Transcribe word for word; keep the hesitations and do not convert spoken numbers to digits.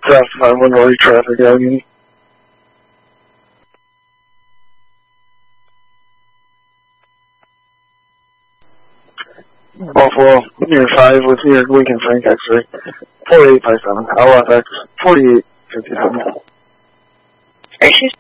South five one north traffic, Aggie. Buffalo, near five with near Lincoln Frank X-ray. forty-eight five seven. I'll F X forty-eight fifty-seven. Are you